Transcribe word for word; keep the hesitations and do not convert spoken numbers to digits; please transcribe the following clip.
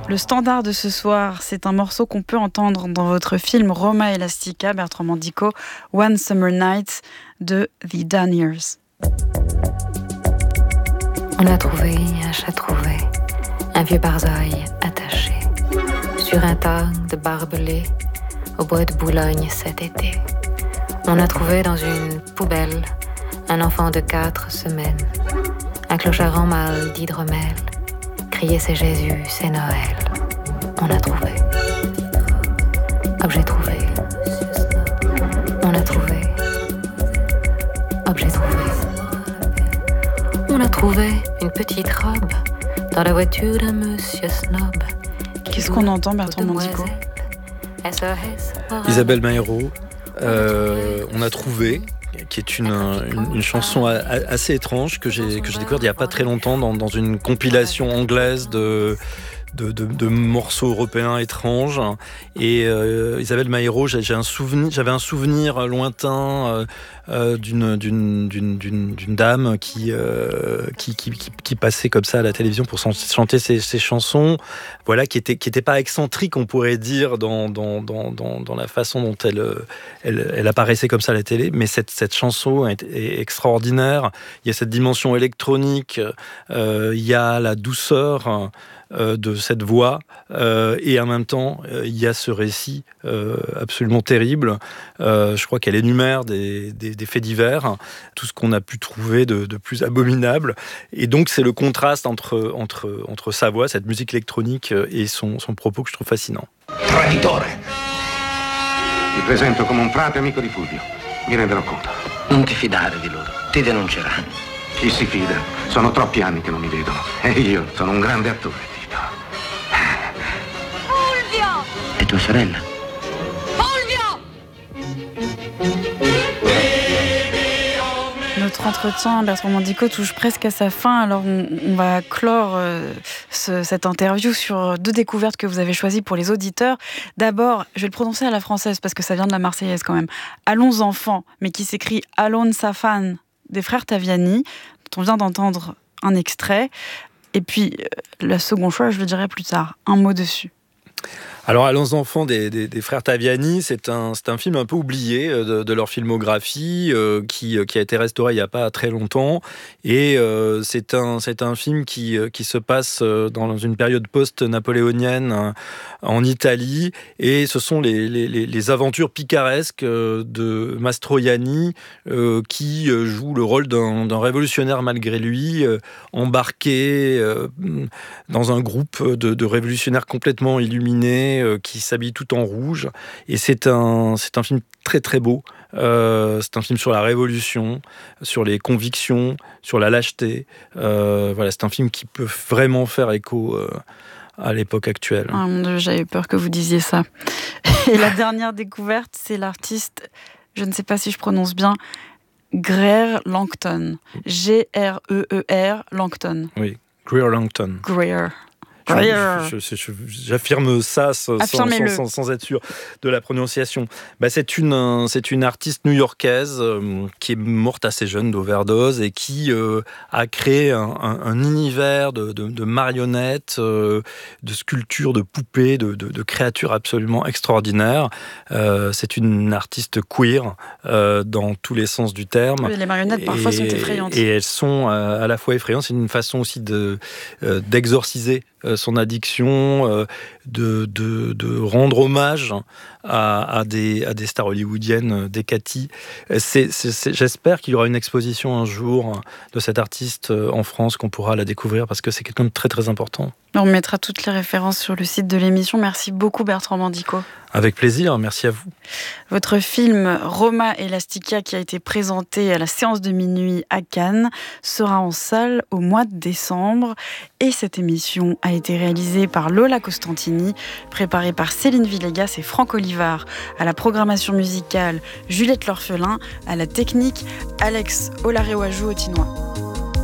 Le standard de ce soir, c'est un morceau qu'on peut entendre dans votre film Roma Elastica, Bertrand Mandico, One Summer Night de The Daniers. On a trouvé un chat trouvé, un vieux barsaille attaché, sur un tas de barbelés, au bois de Boulogne cet été. On a trouvé dans une poubelle un enfant de quatre semaines, un clochard en mal d'hydromel, criait c'est Jésus, c'est Noël. On a trouvé. Objet trouvé. On a trouvé. Objet trouvé. On a trouvé une petite robe dans la voiture d'un monsieur snob. Qu'est-ce qu'on entend, Bertrand Mandico ? Isabelle Maïro, euh, on a trouvé, qui est une, une, une chanson assez étrange que j'ai, que j'ai découverte il n'y a pas très longtemps dans, dans une compilation anglaise de, de, de, de morceaux européens étranges. Et euh, Isabelle Maïro, j'ai, j'ai un souvenir, j'avais un souvenir lointain euh, euh, d'une, d'une, d'une, d'une, d'une dame qui, euh, qui, qui, qui, qui passait comme ça à la télévision pour chanter ses, ses chansons, voilà, qui était, qui était pas excentrique, on pourrait dire, dans, dans, dans, dans, dans la façon dont elle, elle, elle apparaissait comme ça à la télé, mais cette, cette chanson est, est extraordinaire. Il y a cette dimension électronique, euh, il y a la douceur euh, de cette voix, euh, et en même temps, euh, il y a ce récit euh, absolument terrible. Euh, je crois qu'elle énumère des, des, des faits divers, tout ce qu'on a pu trouver de, de plus abominable. Et donc, c'est le contraste entre, entre, entre sa voix, cette musique électronique, et son, son propos que je trouve fascinant. Traditore! Mi presento come un frate amico di Fulvio. Mi renderò conto. Non ti fidare di loro, ti denunceranno. Chi si fida? Sono troppi anni che non mi vedono. E io sono un grande attore, Tito. Fulvio! E tua sorella? Fulvio! Notre entretien, Bertrand Mandico, touche presque à sa fin. Alors, on, on va clore euh, ce, cette interview sur deux découvertes que vous avez choisies pour les auditeurs. D'abord, je vais le prononcer à la française parce que ça vient de la Marseillaise quand même. Allons enfants, mais qui s'écrit Allons Safan, des frères Taviani, dont on vient d'entendre un extrait. Et puis, euh, le second choix, je le dirai plus tard. Un mot dessus. Alors, Allons enfants des, des, des frères Taviani, c'est un, c'est un film un peu oublié de, de leur filmographie, euh, qui, qui a été restauré il n'y a pas très longtemps. Et euh, c'est, un, c'est un film qui, qui se passe dans une période post-napoléonienne euh, en Italie. Et ce sont les, les, les aventures picaresques de Mastroianni, euh, qui joue le rôle d'un, d'un révolutionnaire malgré lui, euh, embarqué euh, dans un groupe de, de révolutionnaires complètement illuminés, qui s'habille tout en rouge, et c'est un, c'est un film très très beau. Euh, c'est un film sur la révolution, sur les convictions, sur la lâcheté. Euh, voilà, c'est un film qui peut vraiment faire écho euh, à l'époque actuelle. Ah mon Dieu, j'avais peur que vous disiez ça. Et la dernière découverte, c'est l'artiste, je ne sais pas si je prononce bien, Greer Langton. G R E E R Langton. Oui, Greer Langton. Greer. Je, je, je, j'affirme ça sans, sans, sans, sans être sûr de la prononciation. Bah, c'est, une, c'est une artiste new-yorkaise euh, qui est morte assez jeune d'overdose et qui euh, a créé un, un, un univers de, de, de marionnettes, euh, de sculptures, de poupées, de, de, de créatures absolument extraordinaires. Euh, c'est une artiste queer euh, dans tous les sens du terme. Oui, les marionnettes et, parfois sont effrayantes. Et elles sont euh, à la fois effrayantes. C'est une façon aussi de, euh, d'exorciser son addiction, euh, de, de, de rendre hommage à, à, des, à des stars hollywoodiennes, des Cathy. C'est, c'est, c'est, j'espère qu'il y aura une exposition un jour de cette artiste en France, qu'on pourra la découvrir, parce que c'est quelqu'un de très très important. On mettra toutes les références sur le site de l'émission. Merci beaucoup Bertrand Mandico. Avec plaisir, merci à vous. Votre film Roma Elastica, qui a été présenté à la séance de minuit à Cannes, sera en salle au mois de décembre. Et cette émission a été réalisée par Lola Costantini, préparée par Céline Villegas et Franck Olivard. À la programmation musicale, Juliette L'Orphelin. À la technique, Alex Olarewaju-Otinois.